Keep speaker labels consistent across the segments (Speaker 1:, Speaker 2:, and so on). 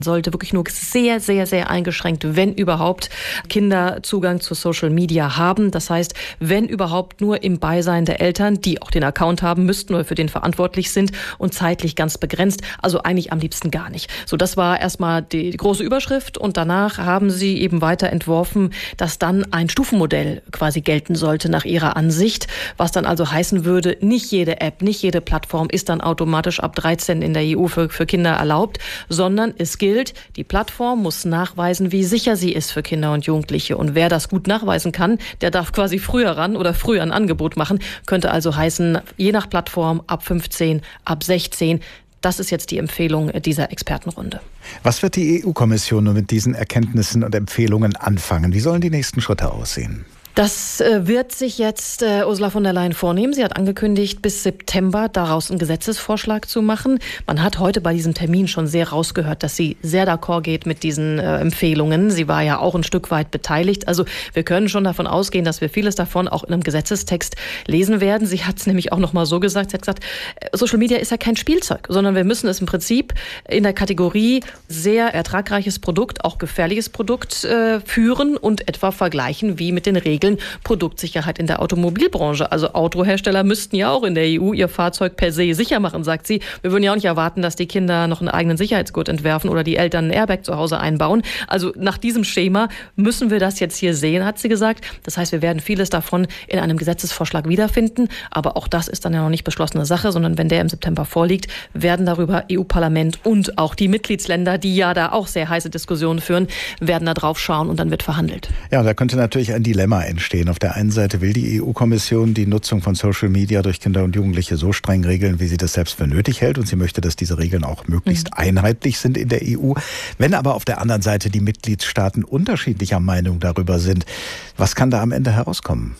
Speaker 1: sollte wirklich nur sehr, sehr, sehr eingeschränkt, wenn überhaupt, Kinder Zugang zu Social Media haben. Das heißt, wenn überhaupt nur im Beisein der Eltern, die auch den Account haben müssten oder für den verantwortlich sind und zeitlich ganz begrenzt. Also eigentlich am liebsten gar nicht. So, das war erstmal die große Überschrift und danach haben sie eben weiter entworfen, dass dann ein Stufenmodell quasi gelten sollte nach ihrer Ansicht, was dann also heißen würde, nicht jede App, nicht jede Plattform ist dann automatisch ab 13 in der EU für Kinder erlaubt, sondern es gilt, die Plattform muss nachweisen, wie sicher sie ist für Kinder und Jugendliche. Und wer das gut nachweisen kann, der darf quasi früher ran oder früher ein Angebot machen. Könnte also heißen, je nach Plattform ab 15, ab 16. Das ist jetzt die Empfehlung dieser Expertenrunde.
Speaker 2: Was wird die EU-Kommission nun mit diesen Erkenntnissen und Empfehlungen anfangen? Wie sollen die nächsten Schritte aussehen?
Speaker 1: Das wird sich jetzt Ursula von der Leyen vornehmen. Sie hat angekündigt, bis September daraus einen Gesetzesvorschlag zu machen. Man hat heute bei diesem Termin schon sehr rausgehört, dass sie sehr d'accord geht mit diesen Empfehlungen. Sie war ja auch ein Stück weit beteiligt. Also wir können schon davon ausgehen, dass wir vieles davon auch in einem Gesetzestext lesen werden. Sie hat es nämlich auch noch mal so gesagt. Sie hat gesagt, Social Media ist ja kein Spielzeug, sondern wir müssen es im Prinzip in der Kategorie sehr ertragreiches Produkt, auch gefährliches Produkt führen und etwa vergleichen wie mit den Regeln Produktsicherheit in der Automobilbranche. Also Autohersteller müssten ja auch in der EU ihr Fahrzeug per se sicher machen, sagt sie. Wir würden ja auch nicht erwarten, dass die Kinder noch einen eigenen Sicherheitsgurt entwerfen oder die Eltern einen Airbag zu Hause einbauen. Also nach diesem Schema müssen wir das jetzt hier sehen, hat sie gesagt. Das heißt, wir werden vieles davon in einem Gesetzesvorschlag wiederfinden. Aber auch das ist dann ja noch nicht beschlossene Sache, sondern wenn der im September vorliegt, werden darüber EU-Parlament und auch die Mitgliedsländer, die ja da auch sehr heiße Diskussionen führen, werden da drauf schauen und dann wird verhandelt.
Speaker 2: Ja, da könnte natürlich ein Dilemma entstehen. Auf der einen Seite will die EU-Kommission die Nutzung von Social Media durch Kinder und Jugendliche so streng regeln, wie sie das selbst für nötig hält. Und sie möchte, dass diese Regeln auch möglichst einheitlich sind in der EU. Wenn aber auf der anderen Seite die Mitgliedstaaten unterschiedlicher Meinung darüber sind, was kann da am Ende herauskommen?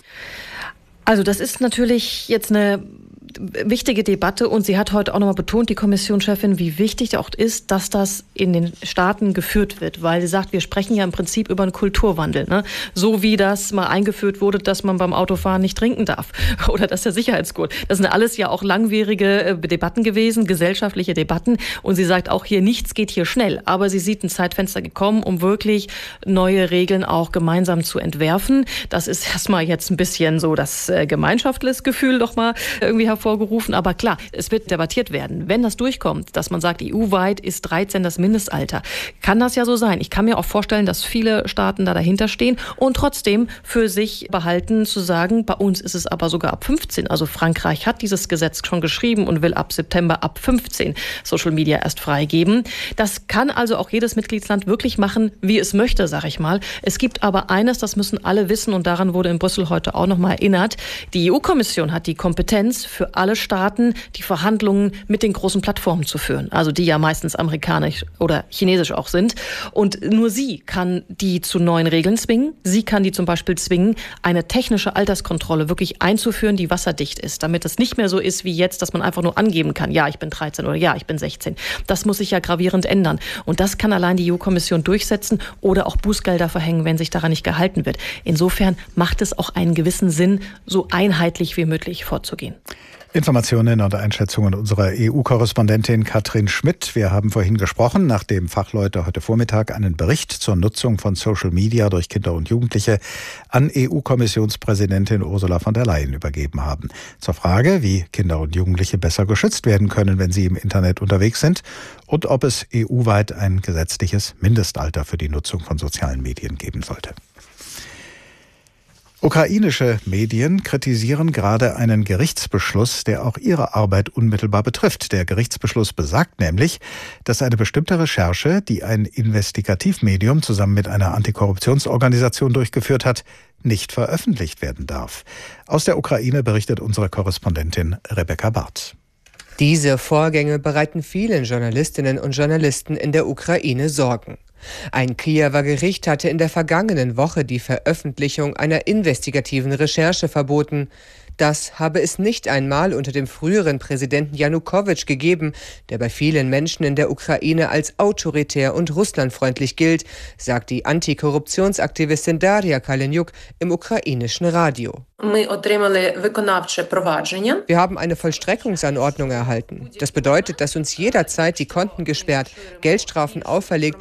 Speaker 1: Also das ist natürlich jetzt eine wichtige Debatte und sie hat heute auch nochmal betont, die Kommissionschefin, wie wichtig auch ist, dass das in den Staaten geführt wird, weil sie sagt, wir sprechen ja im Prinzip über einen Kulturwandel, ne? So wie das mal eingeführt wurde, dass man beim Autofahren nicht trinken darf oder dass der Sicherheitsgurt. Das sind alles ja auch langwierige Debatten gewesen, gesellschaftliche Debatten und sie sagt auch hier, nichts geht hier schnell, aber sie sieht ein Zeitfenster gekommen, um wirklich neue Regeln auch gemeinsam zu entwerfen. Das ist erstmal jetzt ein bisschen so das Gemeinschaftsgefühl doch mal irgendwie hervorgerufen. Aber klar, es wird debattiert werden. Wenn das durchkommt, dass man sagt, EU-weit ist 13 das Mindestalter, kann das ja so sein. Ich kann mir auch vorstellen, dass viele Staaten da dahinter stehen und trotzdem für sich behalten zu sagen, bei uns ist es aber sogar ab 15. Also Frankreich hat dieses Gesetz schon geschrieben und will ab September ab 15 Social Media erst freigeben. Das kann also auch jedes Mitgliedsland wirklich machen, wie es möchte, sag ich mal. Es gibt aber eines, das müssen alle wissen und daran wurde in Brüssel heute auch noch mal erinnert. Die EU-Kommission hat die Kompetenz für alle Staaten, die Verhandlungen mit den großen Plattformen zu führen. Also die ja meistens amerikanisch oder chinesisch auch sind. Und nur sie kann die zu neuen Regeln zwingen. Sie kann die zum Beispiel zwingen, eine technische Alterskontrolle wirklich einzuführen, die wasserdicht ist, damit es nicht mehr so ist wie jetzt, dass man einfach nur angeben kann, ja, ich bin 13 oder ja, ich bin 16. Das muss sich ja gravierend ändern. Und das kann allein die EU-Kommission durchsetzen oder auch Bußgelder verhängen, wenn sich daran nicht gehalten wird. Insofern macht es auch einen gewissen Sinn, so einheitlich wie möglich vorzugehen.
Speaker 2: Informationen und Einschätzungen unserer EU-Korrespondentin Katrin Schmidt. Wir haben vorhin gesprochen, nachdem Fachleute heute Vormittag einen Bericht zur Nutzung von Social Media durch Kinder und Jugendliche an EU-Kommissionspräsidentin Ursula von der Leyen übergeben haben. Zur Frage, wie Kinder und Jugendliche besser geschützt werden können, wenn sie im Internet unterwegs sind und ob es EU-weit ein gesetzliches Mindestalter für die Nutzung von sozialen Medien geben sollte. Ukrainische Medien kritisieren gerade einen Gerichtsbeschluss, der auch ihre Arbeit unmittelbar betrifft. Der Gerichtsbeschluss besagt nämlich, dass eine bestimmte Recherche, die ein Investigativmedium zusammen mit einer Antikorruptionsorganisation durchgeführt hat, nicht veröffentlicht werden darf. Aus der Ukraine berichtet unsere Korrespondentin Rebecca Barth.
Speaker 3: Diese Vorgänge bereiten vielen Journalistinnen und Journalisten in der Ukraine Sorgen. Ein Kiewer Gericht hatte in der vergangenen Woche die Veröffentlichung einer investigativen Recherche verboten. Das habe es nicht einmal unter dem früheren Präsidenten Janukowitsch gegeben, der bei vielen Menschen in der Ukraine als autoritär und russlandfreundlich gilt, sagt die Antikorruptionsaktivistin Daria Kalenjuk im ukrainischen Radio. Wir haben eine Vollstreckungsanordnung erhalten. Das bedeutet, dass uns jederzeit die Konten gesperrt, Geldstrafen auferlegt